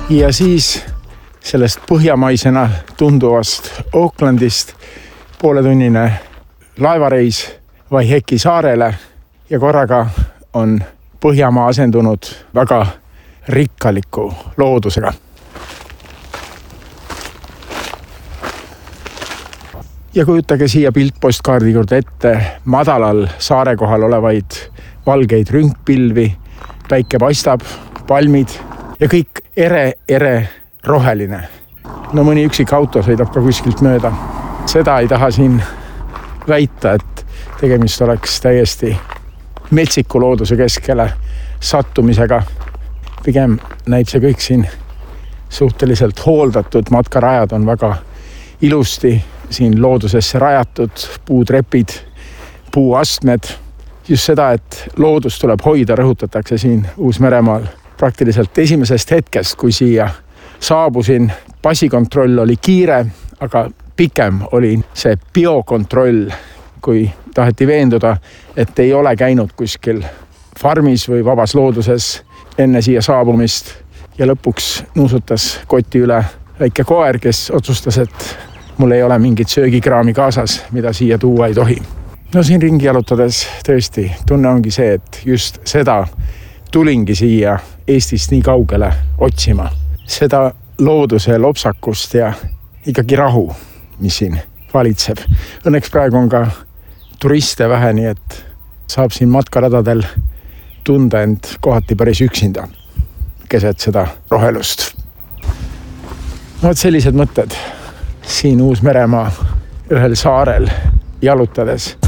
Ja siis sellest põhjamaisena tunduvast Aucklandist pooletunnine laevareis Waiheke saarele ja korraga on Põhjamaa asendunud väga rikkaliku loodusega. Ja kujutage siia piltpostkaardi juurde ette madalal saare kohal olevaid valgeid rünkpilvi, päike paistab, palmid ja kõik ere roheline. No mõni üksik auto sõidab ka kuskilt mööda. Seda ei taha siin väita, et tegemist oleks täiesti metsiku looduse keskele sattumisega. Pigem näib see kõik siin suhteliselt hooldatud, matkarajad on väga ilusti siin loodusesse rajatud, puutrepid, puuastmed. Just seda, et loodus tuleb hoida, rõhutatakse siin Uus-Meremaal. Praktiliselt esimesest hetkest, kui siia saabusin, passikontroll oli kiire, aga pikem oli see biokontroll, kui taheti veenduda, et ei ole käinud kuskil farmis või vabas looduses enne siia saabumist. Ja lõpuks nuusutas koti üle väike koer, kes otsustas, et mul ei ole mingit söögikraami kaasas, mida siia tuua ei tohi. No siin ringi jalutades tõesti tunne ongi see, et just seda tulingi siia Eestist nii kaugele otsima. Seda looduse lopsakust ja ikkagi rahu, mis siin valitseb. Õnneks praegu on ka turiste vähe, nii et saab siin matkaradadel tunda end kohati päris üksinda keset seda rohelust. Vaat sellised mõtted siin Uus-Meremaa ühel saarel jalutades.